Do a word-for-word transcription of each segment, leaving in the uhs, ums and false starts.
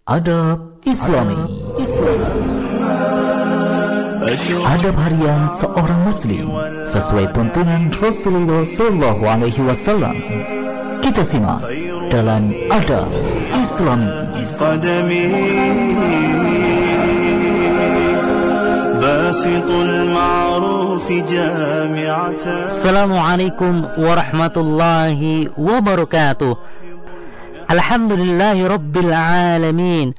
Adab Islami. Adab harian seorang muslim sesuai tuntunan Rasulullah Shallallahu Alaihi Wasallam. Kita simak dalam Adab Islami. Assalamualaikum warahmatullahi wabarakatuh. Alhamdulillahi Rabbil Alamin,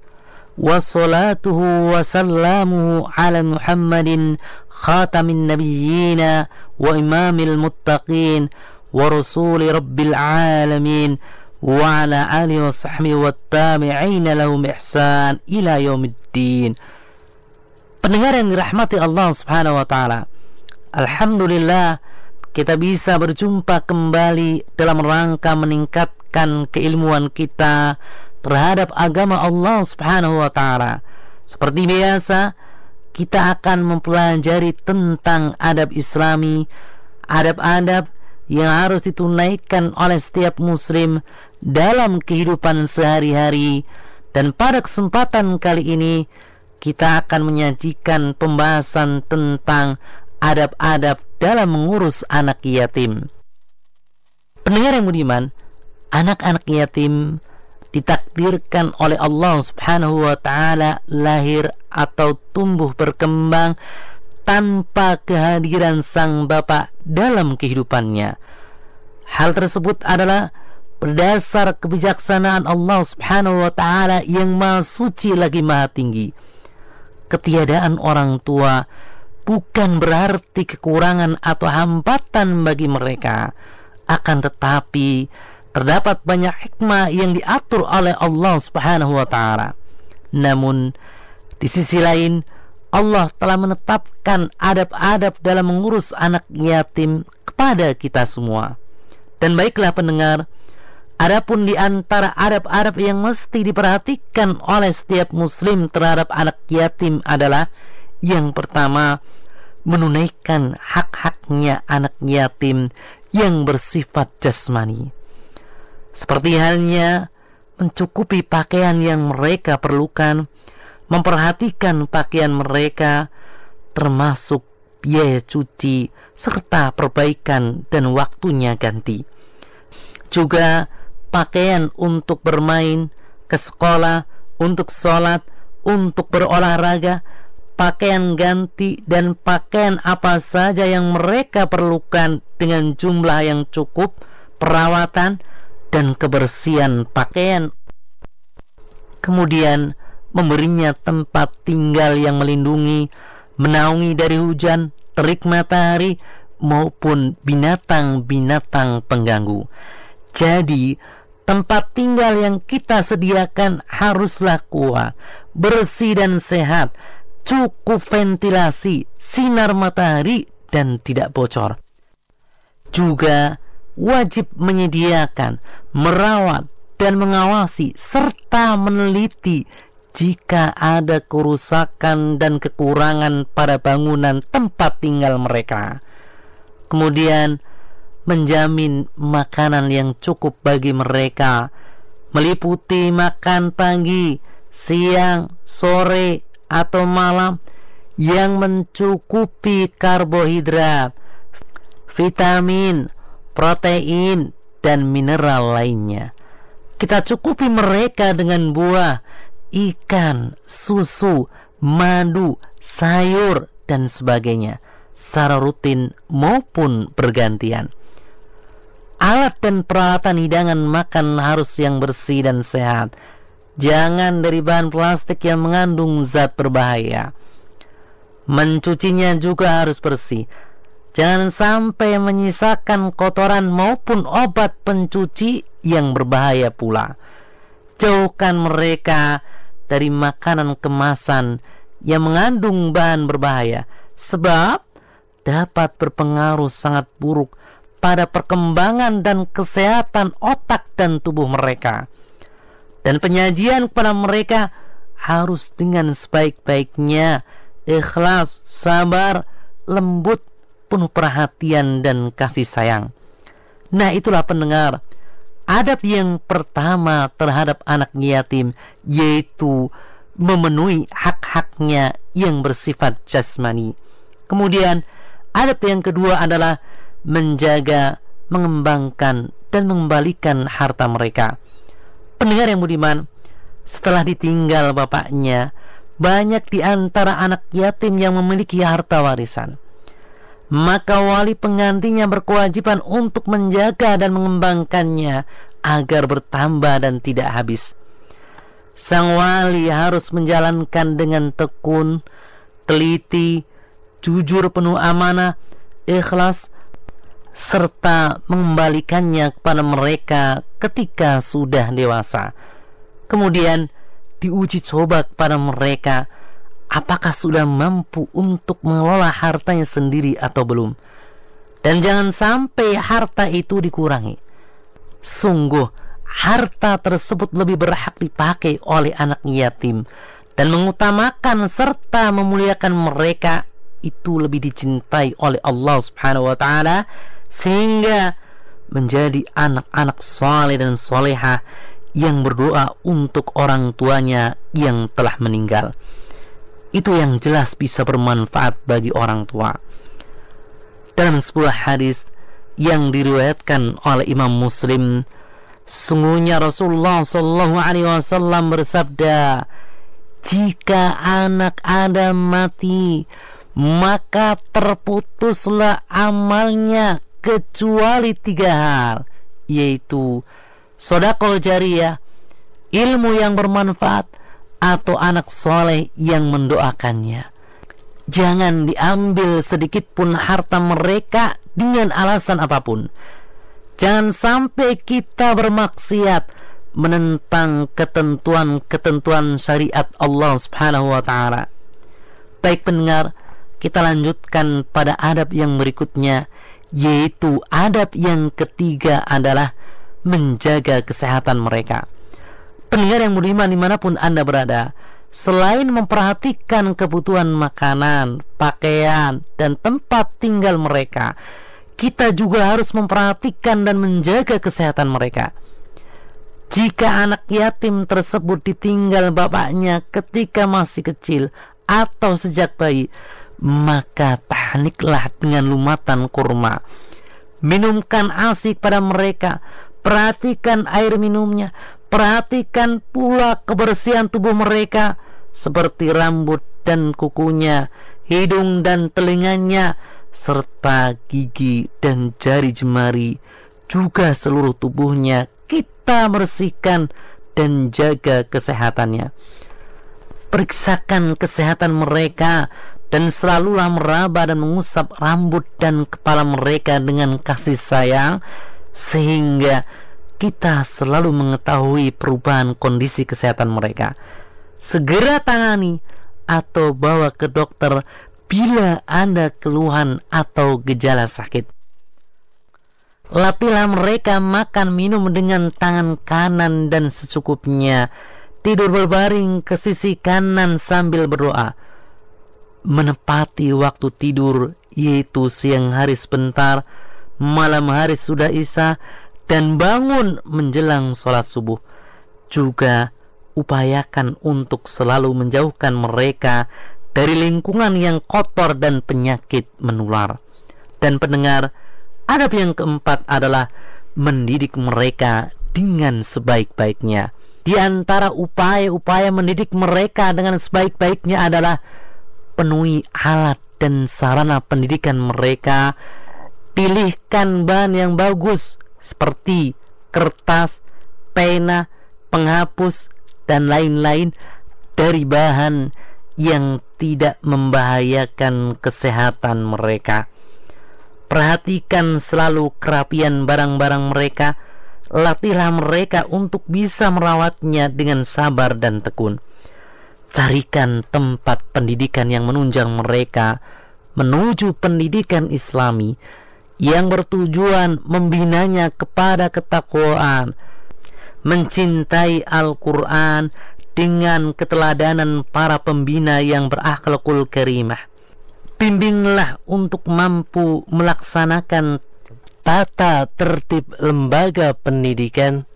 wassalatuhu wasallamuhu ala Muhammadin khatamin nabiyyina wa imamil muttaqin wa rasuli Rabbil Alamin wa ala alihi wa sahbihi wa tabi'ina lahum ihsan ila yaumiddin. Pendengar yang dirahmati Allah Subhanahu wa taala, alhamdulillah kita bisa berjumpa kembali dalam rangka meningkatkan keilmuan kita terhadap agama Allah Subhanahu wa taala. Seperti biasa, kita akan mempelajari tentang adab Islami, adab-adab yang harus ditunaikan oleh setiap muslim dalam kehidupan sehari-hari. Dan pada kesempatan kali ini kita akan menyajikan pembahasan tentang adab-adab dalam mengurus anak yatim. Pendengar yang budiman, anak-anak yatim ditakdirkan oleh Allah Subhanahu wa taala lahir atau tumbuh berkembang tanpa kehadiran sang bapak dalam kehidupannya. Hal tersebut adalah berdasar kebijaksanaan Allah Subhanahu wa taala yang Maha Suci lagi Maha Tinggi. Ketiadaan orang tua bukan berarti kekurangan atau hambatan bagi mereka, akan tetapi terdapat banyak hikmah yang diatur oleh Allah Subhanahu wa taala. Namun di sisi lain, Allah telah menetapkan adab-adab dalam mengurus anak yatim kepada kita semua. Dan baiklah pendengar, adapun di antara adab-adab yang mesti diperhatikan oleh setiap muslim terhadap anak yatim adalah yang pertama, menunaikan hak-haknya anak yatim yang bersifat jasmani. Seperti halnya mencukupi pakaian yang mereka perlukan, memperhatikan pakaian mereka, termasuk biaya cuci, serta perbaikan dan waktunya ganti. Juga pakaian untuk bermain, ke sekolah, untuk sholat, untuk berolahraga, pakaian ganti dan pakaian apa saja yang mereka perlukan dengan jumlah yang cukup, perawatan dan kebersihan pakaian. Kemudian memberinya tempat tinggal yang melindungi, menaungi dari hujan, terik matahari maupun binatang-binatang pengganggu. Jadi tempat tinggal yang kita sediakan haruslah kuat, bersih dan sehat, cukup ventilasi, sinar matahari dan tidak bocor. Juga wajib menyediakan, merawat dan mengawasi serta meneliti jika ada kerusakan dan kekurangan pada bangunan tempat tinggal mereka. Kemudian menjamin makanan yang cukup bagi mereka, meliputi makan pagi, siang, sore atau malam yang mencukupi karbohidrat, vitamin, protein dan mineral lainnya. Kita cukupi mereka dengan buah, ikan, susu, madu, sayur dan sebagainya secara rutin maupun bergantian. Alat dan peralatan hidangan makan harus yang bersih dan sehat. Jangan dari bahan plastik yang mengandung zat berbahaya. Mencucinya juga harus bersih. Jangan sampai menyisakan kotoran maupun obat pencuci yang berbahaya pula. Jauhkan mereka dari makanan kemasan yang mengandung bahan berbahaya, sebab dapat berpengaruh sangat buruk pada perkembangan dan kesehatan otak dan tubuh mereka. Dan penyajian kepada mereka harus dengan sebaik-baiknya, ikhlas, sabar, lembut, penuh perhatian dan kasih sayang. Nah, itulah pendengar, adab yang pertama terhadap anak yatim yaitu memenuhi hak-haknya yang bersifat jasmani. Kemudian adab yang kedua adalah menjaga, mengembangkan, dan mengembalikan harta mereka. Pendengar yang budiman, setelah ditinggal bapaknya, banyak di antara anak yatim yang memiliki harta warisan. Maka wali penggantinya berkewajiban untuk menjaga dan mengembangkannya agar bertambah dan tidak habis. Sang wali harus menjalankan dengan tekun, teliti, jujur, penuh amanah, ikhlas, serta mengembalikannya kepada mereka ketika sudah dewasa. Kemudian diuji coba kepada mereka apakah sudah mampu untuk mengelola hartanya sendiri atau belum. Dan jangan sampai harta itu dikurangi. Sungguh harta tersebut lebih berhak dipakai oleh anak yatim, dan mengutamakan serta memuliakan mereka itu lebih dicintai oleh Allah Subhanahu wa taala, sehingga menjadi anak-anak saleh dan soleha yang berdoa untuk orang tuanya yang telah meninggal. Itu yang jelas bisa bermanfaat bagi orang tua. Dalam sebuah hadis yang diriwayatkan oleh Imam Muslim, sungguhnya Rasulullah Shallallahu Alaihi Wasallam bersabda, jika anak Adam mati, maka terputuslah amalnya kecuali tiga hal, yaitu sedekah jariyah, ilmu yang bermanfaat, atau anak soleh yang mendoakannya. Jangan diambil sedikit pun harta mereka dengan alasan apapun. Jangan sampai kita bermaksiat menentang ketentuan-ketentuan syariat Allah Subhanahu wa taala. Baik pendengar, kita lanjutkan pada adab yang berikutnya, yaitu adab yang ketiga adalah menjaga kesehatan mereka. Pendengar yang budiman dimanapun Anda berada, selain memperhatikan kebutuhan makanan, pakaian, dan tempat tinggal mereka, kita juga harus memperhatikan dan menjaga kesehatan mereka. Jika anak yatim tersebut ditinggal bapaknya ketika masih kecil atau sejak bayi, maka tahniklah dengan lumatan kurma. Minumkan ASI pada mereka, perhatikan air minumnya, perhatikan pula kebersihan tubuh mereka, seperti rambut dan kukunya, hidung dan telinganya, serta gigi dan jari jemari, juga seluruh tubuhnya kita bersihkan dan jaga kesehatannya. Periksakan kesehatan mereka dan selalulah meraba dan mengusap rambut dan kepala mereka dengan kasih sayang, sehingga kita selalu mengetahui perubahan kondisi kesehatan mereka. Segera tangani atau bawa ke dokter bila ada keluhan atau gejala sakit. Latihlah mereka makan minum dengan tangan kanan dan secukupnya. Tidur berbaring ke sisi kanan sambil berdoa. Menepati waktu tidur, yaitu siang hari sebentar, malam hari sudah isya, dan bangun menjelang sholat subuh. Juga upayakan untuk selalu menjauhkan mereka dari lingkungan yang kotor dan penyakit menular. Dan pendengar, adab yang keempat adalah mendidik mereka dengan sebaik-baiknya. Di antara upaya-upaya mendidik mereka dengan sebaik-baiknya adalah penuhi alat dan sarana pendidikan mereka. Pilihkan bahan yang bagus seperti kertas, pena, penghapus, dan lain-lain dari bahan yang tidak membahayakan kesehatan mereka. Perhatikan selalu kerapian barang-barang mereka. Latihlah mereka untuk bisa merawatnya dengan sabar dan tekun. Carikan tempat pendidikan yang menunjang mereka menuju pendidikan Islami yang bertujuan membinanya kepada ketakwaan, mencintai Al-Quran dengan keteladanan para pembina yang berakhlakul karimah. Bimbinglah untuk mampu melaksanakan tata tertib lembaga pendidikan.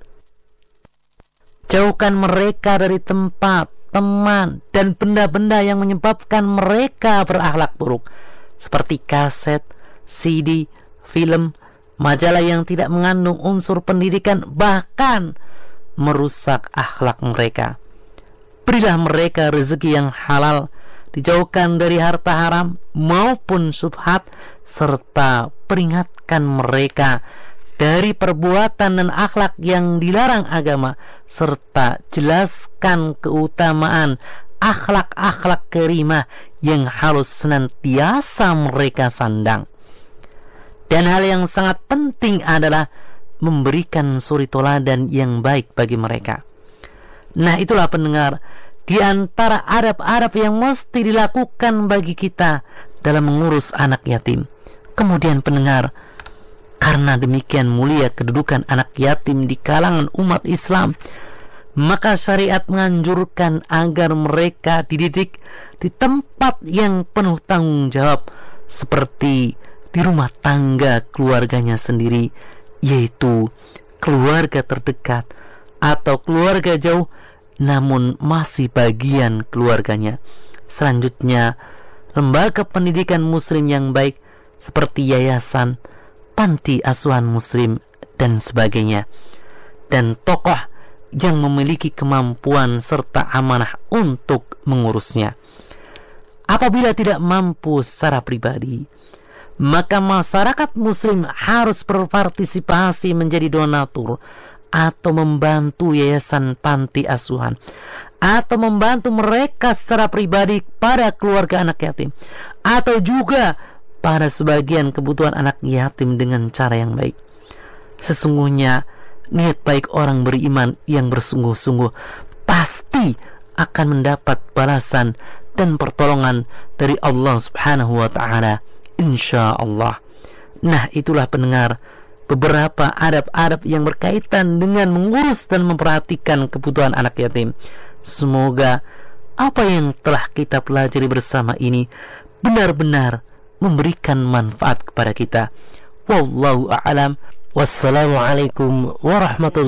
Jauhkan mereka dari tempat, teman, dan benda-benda yang menyebabkan mereka berakhlak buruk, seperti kaset, C D, film, majalah yang tidak mengandung unsur pendidikan, bahkan merusak akhlak mereka. Berilah mereka rezeki yang halal, dijauhkan dari harta haram maupun syubhat, serta peringatkan mereka dari perbuatan dan akhlak yang dilarang agama, serta jelaskan keutamaan akhlak-akhlak karimah yang harus senantiasa mereka sandang. Dan hal yang sangat penting adalah memberikan suri toladan yang baik bagi mereka. Nah, itulah pendengar, di antara adab-adab yang mesti dilakukan bagi kita dalam mengurus anak yatim. Kemudian pendengar, karena demikian mulia kedudukan anak yatim di kalangan umat Islam, maka syariat menganjurkan agar mereka dididik di tempat yang penuh tanggung jawab, seperti di rumah tangga keluarganya sendiri, yaitu keluarga terdekat atau keluarga jauh namun masih bagian keluarganya. Selanjutnya, lembaga pendidikan muslim yang baik seperti yayasan, panti asuhan muslim, dan sebagainya, dan tokoh yang memiliki kemampuan serta amanah untuk mengurusnya. Apabila tidak mampu secara pribadi, maka masyarakat muslim harus berpartisipasi menjadi donatur atau membantu yayasan panti asuhan, atau membantu mereka secara pribadi pada keluarga anak yatim, atau juga pada sebagian kebutuhan anak yatim dengan cara yang baik. Sesungguhnya niat baik orang beriman yang bersungguh-sungguh pasti akan mendapat balasan dan pertolongan dari Allah Subhanahu wa ta'ala, insya Allah. Nah, itulah pendengar, beberapa adab-adab yang berkaitan dengan mengurus dan memperhatikan kebutuhan anak yatim. Semoga apa yang telah kita pelajari bersama ini benar-benar memberikan manfaat kepada kita. Wallahu a'lam. Wassalamualaikum warahmatullahi